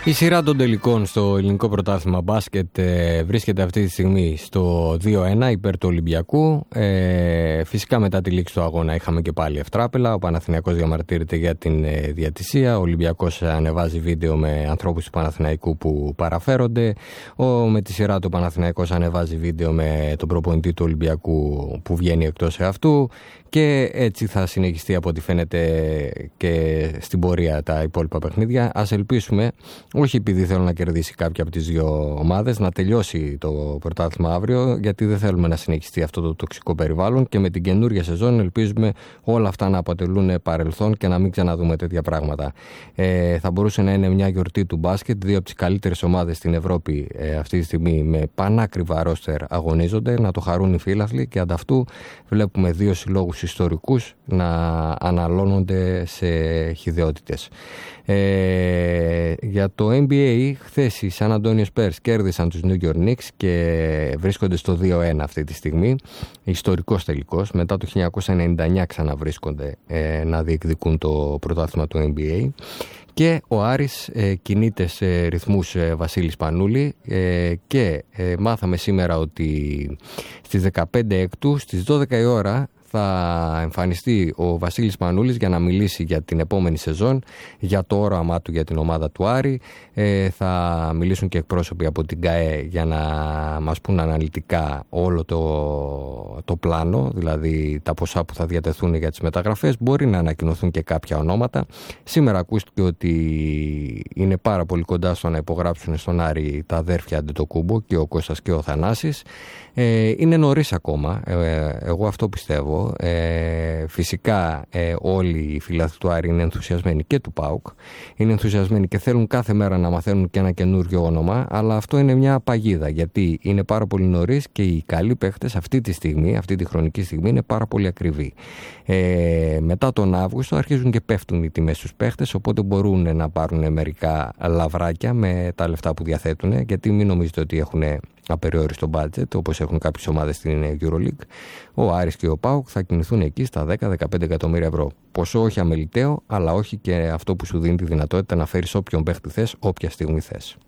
Η σειρά των τελικών στο ελληνικό πρωτάθλημα μπάσκετ βρίσκεται αυτή τη στιγμή στο 2-1 υπέρ του Ολυμπιακού. Φυσικά μετά τη λήξη του αγώνα είχαμε και πάλι ευτράπελα. Ο Παναθηναϊκός διαμαρτύρεται για την διατησία. Ο Ολυμπιακός ανεβάζει βίντεο με ανθρώπους του Παναθηναϊκού που παραφέρονται. Με τη σειρά του Παναθηναϊκός ανεβάζει βίντεο με τον προπονητή του Ολυμπιακού που βγαίνει εκτός εαυτού. Και έτσι θα συνεχιστεί από ό,τι φαίνεται και στην πορεία τα υπόλοιπα παιχνίδια. Ας ελπίσουμε, όχι επειδή θέλω να κερδίσει κάποια από τις δύο ομάδες, να τελειώσει το πρωτάθλημα αύριο, γιατί δεν θέλουμε να συνεχιστεί αυτό το τοξικό περιβάλλον και με την καινούργια σεζόν ελπίζουμε όλα αυτά να αποτελούν παρελθόν και να μην ξαναδούμε τέτοια πράγματα. Θα μπορούσε να είναι μια γιορτή του μπάσκετ. Δύο από τις καλύτερες ομάδες στην Ευρώπη αυτή τη στιγμή με πανάκριβα ρόστερ αγωνίζονται, να το χαρούν οι φίλαθλοι και ανταυτού βλέπουμε δύο συλλόγους ιστορικούς να αναλώνονται σε χυδαιότητες. Για το NBA, χθες οι San Antonio Spurs κέρδισαν τους New York Knicks και βρίσκονται στο 2-1 αυτή τη στιγμή. Ιστορικός τελικός. Μετά το 1999 ξαναβρίσκονται να διεκδικούν το πρωτάθλημα του NBA. Και ο Άρης κινείται σε ρυθμούς Βασίλη Σπανούλη και μάθαμε σήμερα ότι στις 15 Έκτου, στις 12 η ώρα, θα εμφανιστεί ο Βασίλης Σπανούλης για να μιλήσει για την επόμενη σεζόν, για το όραμά του για την ομάδα του Άρη. Θα μιλήσουν και εκπρόσωποι από την ΚΑΕ για να μας πούν αναλυτικά όλο το πλάνο, δηλαδή τα ποσά που θα διατεθούν για τις μεταγραφές. Μπορεί να ανακοινωθούν και κάποια ονόματα. Σήμερα ακούστηκε ότι είναι πάρα πολύ κοντά στο να υπογράψουν στον Άρη τα αδέρφια Αντετοκούμπο, και ο Κώστας και ο Θανάσης. Είναι νωρίς ακόμα, εγώ αυτό πιστεύω. Φυσικά όλοι οι φιλάθλοι του Άρη είναι ενθουσιασμένοι, και του ΠΑΟΚ είναι ενθουσιασμένοι και θέλουν κάθε μέρα να μαθαίνουν και ένα καινούριο όνομα, αλλά αυτό είναι μια παγίδα, γιατί είναι πάρα πολύ νωρίς και οι καλοί παίχτες αυτή τη στιγμή, αυτή τη χρονική στιγμή, είναι πάρα πολύ ακριβοί. Μετά τον Αύγουστο αρχίζουν και πέφτουν οι τιμές στους παίχτες, οπότε μπορούν να πάρουν μερικά λαβράκια με τα λεφτά που διαθέτουν, γιατί μην νομίζετε ότι έχουν απεριόριστο budget όπως έχουν κάποιες ομάδες στην EuroLeague. Ο Άρης και ο ΠΑΟΚ θα κινηθούν εκεί στα 10-15 εκατομμύρια ευρώ. Ποσό όχι αμεληταίο, αλλά όχι και αυτό που σου δίνει τη δυνατότητα να φέρεις όποιον παίχτη θες, όποια στιγμή θες.